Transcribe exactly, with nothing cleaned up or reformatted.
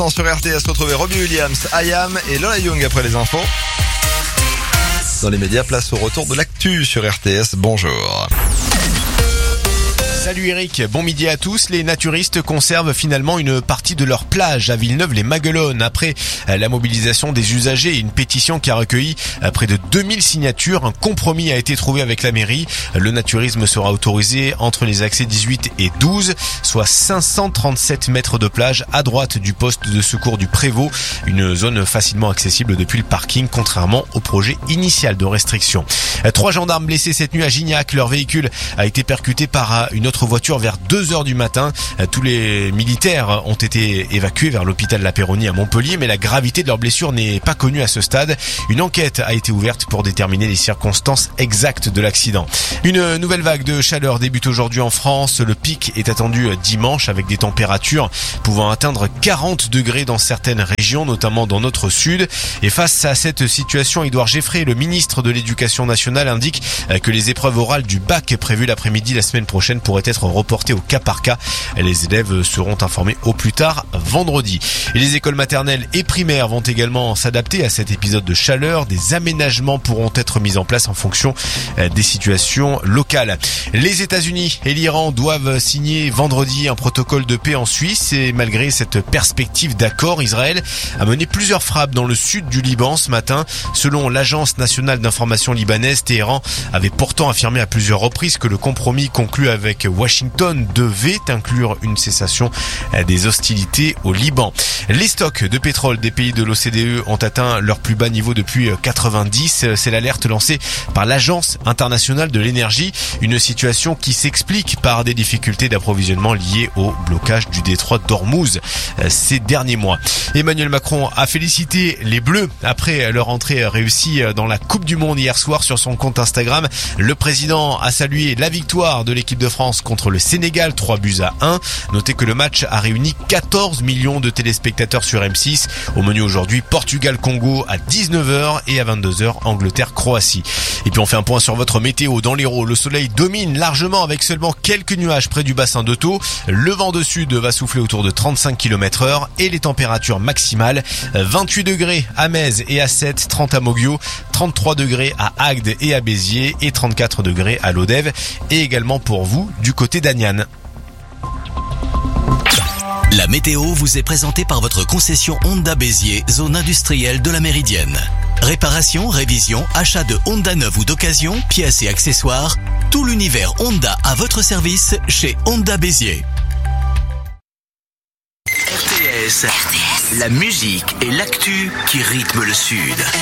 Sur R T S, retrouvez Robbie Williams, I Am et Lola Young après les infos. Dans les médias, place au retour de l'actu sur R T S. Bonjour. Salut Eric, bon midi à tous. Les naturistes conservent finalement une partie de leur plage à Villeneuve-les-Maguelones après la mobilisation des usagers et une pétition qui a recueilli près de deux mille signatures. Un compromis a été trouvé avec la mairie. Le naturisme sera autorisé entre les accès dix-huit et douze, soit cinq cent trente-sept mètres de plage à droite du poste de secours du Prévost, une zone facilement accessible depuis le parking, contrairement au projet initial de restriction. Trois gendarmes blessés cette nuit à Gignac. Leur véhicule a été percuté par une autre voiture vers deux heures du matin. Tous les militaires ont été évacués vers l'hôpital de la Péronie à Montpellier, mais la gravité de leurs blessures n'est pas connue à ce stade. Une enquête a été ouverte pour déterminer les circonstances exactes de l'accident. Une nouvelle vague de chaleur débute aujourd'hui en France. Le pic est attendu dimanche avec des températures pouvant atteindre quarante degrés dans certaines régions, notamment dans notre sud. Et face à cette situation, Édouard Geffray, le ministre de l'Éducation nationale, indique que les épreuves orales du bac prévues l'après-midi la semaine prochaine pourraient être reportées au cas par cas. Les élèves seront informés au plus tard vendredi. Et les écoles maternelles et primaires vont également s'adapter à cet épisode de chaleur. Des aménagements pourront être mis en place en fonction des situations locales. Les États-Unis et l'Iran doivent signer vendredi un protocole de paix en Suisse et malgré cette perspective d'accord, Israël a mené plusieurs frappes dans le sud du Liban ce matin. Selon l'agence nationale d'information libanaise, Téhéran avait pourtant affirmé à plusieurs reprises que le compromis conclu avec Washington devait inclure une cessation des hostilités au Liban. Les stocks de pétrole des pays de l'O C D E ont atteint leur plus bas niveau depuis quatre-vingt-dix. C'est l'alerte lancée par l'Agence internationale de l'énergie. Une situation qui s'explique par des difficultés d'approvisionnement liées au blocage du détroit d'Ormuz ces derniers mois. Emmanuel Macron a félicité les Bleus après leur entrée réussie dans la Coupe du Monde hier soir sur son compte Instagram. Le président a salué la victoire de l'équipe de France contre le Sénégal, trois buts à un. Notez que le match a réuni quatorze millions de téléspectateurs sur M six. Au menu aujourd'hui, Portugal-Congo à dix-neuf heures et à vingt-deux heures, Angleterre-Croatie. Et puis on fait un point sur votre météo dans l'Hérault. Le soleil domine largement avec seulement quelques nuages près du bassin d'Auto. Le vent de sud va souffler autour de trente-cinq kilomètres heure et les températures maximales vingt-huit degrés à Metz et à Sète, trente à Moguio, trente-trois degrés à Agde et à Béziers et trente-quatre degrés à Lodève et également pour vous du côté d'Agnan. La météo vous est présentée par votre concession Honda Béziers, zone industrielle de la Méridienne. Réparation, révision, achat de Honda neuve ou d'occasion, pièces et accessoires, tout l'univers Honda à votre service chez Honda Béziers. R T S, la musique et l'actu qui rythment le Sud.